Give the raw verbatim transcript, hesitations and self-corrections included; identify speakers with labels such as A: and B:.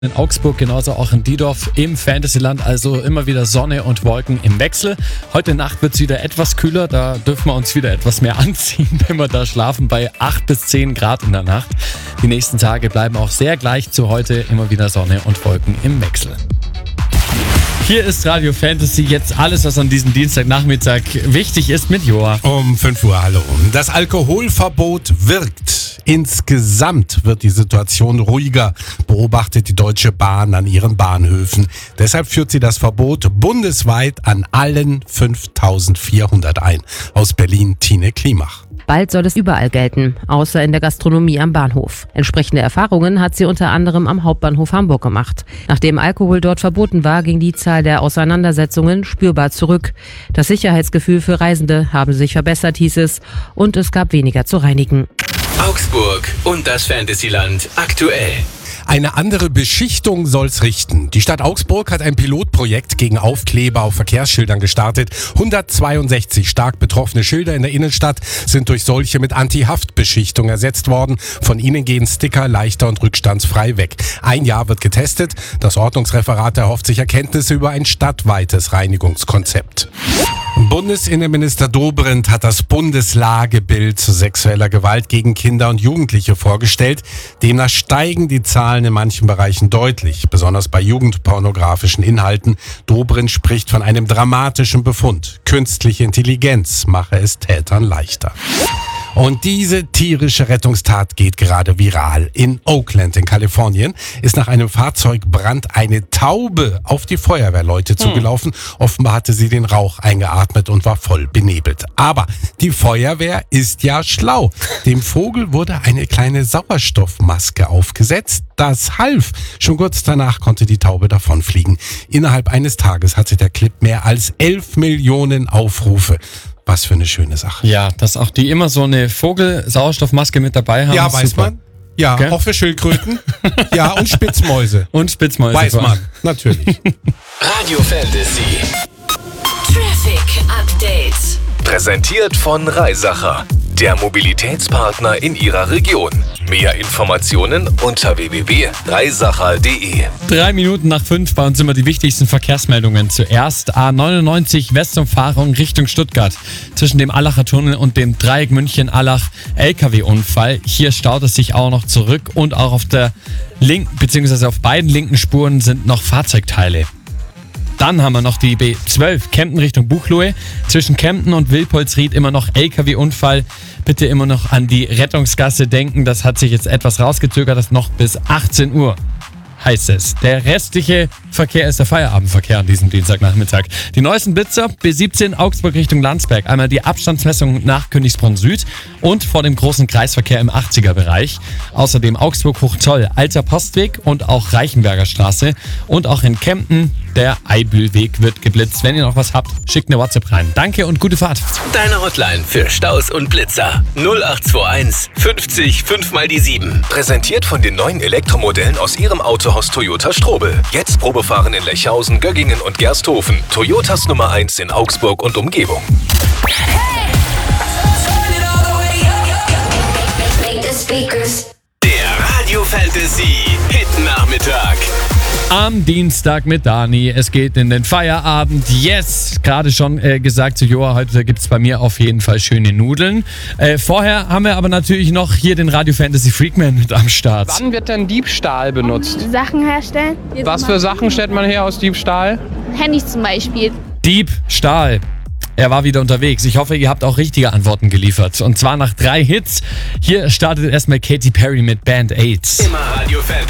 A: In Augsburg, genauso auch in Diedorf im Fantasyland, also immer wieder Sonne und Wolken im Wechsel. Heute Nacht wird es wieder etwas kühler, da dürfen wir uns wieder etwas mehr anziehen, wenn wir da schlafen, bei acht bis zehn Grad in der Nacht. Die nächsten Tage bleiben auch sehr gleich zu heute, immer wieder Sonne und Wolken im Wechsel. Hier ist Radio Fantasy, jetzt alles, was an diesem Dienstagnachmittag wichtig ist mit Joa.
B: Um fünf Uhr, hallo. Das Alkoholverbot wirkt. Insgesamt wird die Situation ruhiger, beobachtet die Deutsche Bahn an ihren Bahnhöfen. Deshalb führt sie das Verbot bundesweit an allen fünftausendvierhundert ein. Aus Berlin, Tine Klimach.
C: Bald soll es überall gelten, außer in der Gastronomie am Bahnhof. Entsprechende Erfahrungen hat sie unter anderem am Hauptbahnhof Hamburg gemacht. Nachdem Alkohol dort verboten war, ging die Zahl der Auseinandersetzungen spürbar zurück. Das Sicherheitsgefühl für Reisende habe sich verbessert, hieß es, und es gab weniger zu reinigen.
D: Augsburg und das Fantasyland aktuell.
B: Eine andere Beschichtung soll's richten. Die Stadt Augsburg hat ein Pilotprojekt gegen Aufkleber auf Verkehrsschildern gestartet. hundertzweiundsechzig stark betroffene Schilder in der Innenstadt sind durch solche mit Anti-Haft-Beschichtung ersetzt worden. Von ihnen gehen Sticker leichter und rückstandsfrei weg. Ein Jahr wird getestet. Das Ordnungsreferat erhofft sich Erkenntnisse über ein stadtweites Reinigungskonzept. Bundesinnenminister Dobrindt hat das Bundeslagebild zu sexueller Gewalt gegen Kinder und Jugendliche vorgestellt. Demnach steigen die Zahlen in manchen Bereichen deutlich, besonders bei jugendpornografischen Inhalten. Dobrindt spricht von einem dramatischen Befund. Künstliche Intelligenz mache es Tätern leichter. Und diese tierische Rettungstat geht gerade viral. In Oakland in Kalifornien ist nach einem Fahrzeugbrand eine Taube auf die Feuerwehrleute zugelaufen. Offenbar hatte sie den Rauch eingeatmet und war voll benebelt. Aber die Feuerwehr ist ja schlau. Dem Vogel wurde eine kleine Sauerstoffmaske aufgesetzt. Das half. Schon kurz danach konnte die Taube davonfliegen. Innerhalb eines Tages hatte der Clip mehr als elf Millionen Aufrufe. Was für eine schöne Sache.
A: Ja, dass auch die immer so eine Vogel-Sauerstoffmaske mit dabei haben.
B: Ja, weiß
A: super.
B: man. Ja,
A: okay.
B: Auch für Schildkröten. Ja, und Spitzmäuse.
A: Und Spitzmäuse.
B: Weiß man, natürlich.
D: Radio Fantasy.
E: Traffic Update.
D: Präsentiert von Reisacher, der Mobilitätspartner in Ihrer Region. Mehr Informationen unter w w w punkt reisacher punkt d e.
A: Drei Minuten nach fünf bei uns immer die wichtigsten Verkehrsmeldungen. Zuerst A neunundneunzig Westumfahrung Richtung Stuttgart. Zwischen dem Allacher Tunnel und dem Dreieck München-Allach L K W-Unfall. Hier staut es sich auch noch zurück und auch auf der linken, beziehungsweise auf beiden linken Spuren sind noch Fahrzeugteile. Dann haben wir noch die B zwölf, Kempten Richtung Buchloe. Zwischen Kempten und Wilpolsried immer noch L K W-Unfall. Bitte immer noch an die Rettungsgasse denken. Das hat sich jetzt etwas rausgezögert, das noch bis achtzehn Uhr. Heißt es. Der restliche Verkehr ist der Feierabendverkehr an diesem Dienstagnachmittag. Die neuesten Blitzer, B siebzehn Augsburg Richtung Landsberg. Einmal die Abstandsmessung nach Königsbrunn Süd und vor dem großen Kreisverkehr im achtziger-Bereich. Außerdem Augsburg Hochzoll, Alter Postweg und auch Reichenberger Straße. Und auch in Kempten der Eibülweg wird geblitzt. Wenn ihr noch was habt, schickt eine WhatsApp rein. Danke und gute Fahrt.
D: Deine Hotline für Staus und Blitzer. null acht zwei eins fünfzig fünf mal die sieben. Präsentiert von den neuen Elektromodellen aus Ihrem Autohaus Toyota Strobel. Jetzt Probefahren in Lechhausen, Göggingen und Gersthofen. Toyotas Nummer eins in Augsburg und Umgebung. Der Radio Fantasy Hit Nachmittag.
A: Am Dienstag mit Dani. Es geht in den Feierabend. Yes! Gerade schon äh, gesagt zu Joa, heute gibt es bei mir auf jeden Fall schöne Nudeln. Äh, vorher haben wir aber natürlich noch hier den Radio Fantasy Freakman mit am Start.
F: Wann wird denn Diebstahl benutzt?
G: Sachen herstellen.
F: Was für Sachen stellt man her aus Diebstahl?
G: Handys zum Beispiel.
A: Diebstahl. Er war wieder unterwegs. Ich hoffe, ihr habt auch richtige Antworten geliefert. Und zwar nach drei Hits. Hier startet erstmal Katy Perry mit Band-Aids.
D: Immer Radio Fantasy.